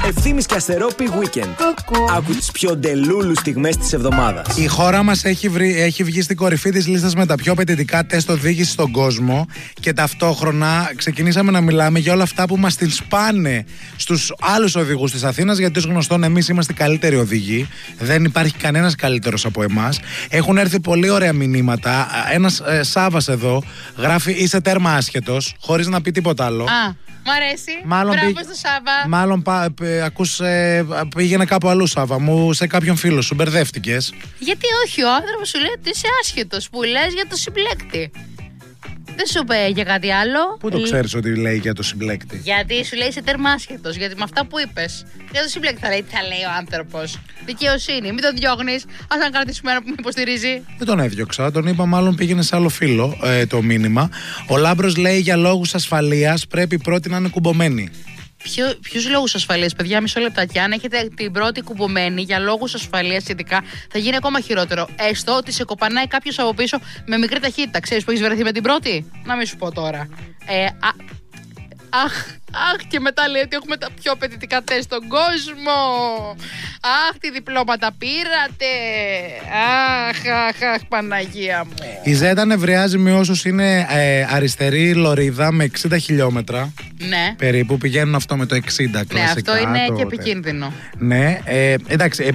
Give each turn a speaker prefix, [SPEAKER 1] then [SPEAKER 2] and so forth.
[SPEAKER 1] Ευθύμης και Αστερόπη Weekend. Άκου τις πιο ντελούλου στιγμές της εβδομάδας.
[SPEAKER 2] Η χώρα μας έχει βγει στην κορυφή της λίστας με τα πιο απαιτητικά τεστ οδήγησης στον κόσμο και ταυτόχρονα ξεκινήσαμε να μιλάμε για όλα αυτά που μας την σπάνε στους άλλους οδηγούς της Αθήνας, γιατί ως γνωστόν εμείς είμαστε οι καλύτεροι οδηγοί. Δεν υπάρχει κανένας καλύτερος από εμάς. Έχουν έρθει πολύ ωραία μηνύματα. Ένας Σάββας εδώ γράφει: είσαι τέρμα άσχετος, χωρίς να πει τίποτα άλλο.
[SPEAKER 3] Μ' αρέσει.
[SPEAKER 2] Μάλλον
[SPEAKER 3] μπράβο στο Σάβα.
[SPEAKER 2] Μάλλον πήγαινε κάπου αλλού, Σάβα μου, σε κάποιον φίλο σου. Μπερδεύτηκες.
[SPEAKER 3] Γιατί όχι, ο άνθρωπος σου λέει ότι είσαι άσχετος, που λες για το συμπλέκτη. Δεν σου είπε για κάτι άλλο.
[SPEAKER 2] Πού το ξέρεις ότι λέει για το συμπλέκτη?
[SPEAKER 3] Γιατί σου λέει είσαι τέρμα άσχετος. Γιατί με αυτά που είπες για το συμπλέκτη θα λέει, τι θα λέει ο άνθρωπος. Δικαιοσύνη, μην τον διώχνεις. Ας να κάνει τη σημαία που με υποστηρίζει.
[SPEAKER 2] Δεν τον έδιωξα, τον είπα μάλλον πήγαινε σε άλλο φίλο το μήνυμα. Ο Λάμπρος λέει για λόγους ασφαλείας πρέπει πρώτη να είναι κουμπωμένη.
[SPEAKER 3] Ποιους λόγους ασφαλείας, παιδιά, μισό λεπτάκι. Αν έχετε την πρώτη κουμπωμένη για λόγους ασφαλείας σχετικά, θα γίνει ακόμα χειρότερο. Έστω ότι σε κοπανάει κάποιος από πίσω με μικρή ταχύτητα. Ξέρεις που έχεις βρεθεί με την πρώτη? Να μην σου πω τώρα. Αχ, και μετά λέει ότι έχουμε τα πιο απαιτητικά τεστ στον κόσμο. Αχ, τι διπλώματα πήρατε. Αχ, Παναγία μου.
[SPEAKER 2] Η Ζέτα νευριάζει με όσους είναι αριστερή λωρίδα με 60 χιλιόμετρα.
[SPEAKER 3] Ναι.
[SPEAKER 2] Περίπου πηγαίνουν αυτό με το 60 κλασικά.
[SPEAKER 3] Ναι, αυτό είναι και επικίνδυνο.
[SPEAKER 2] Ναι, εντάξει,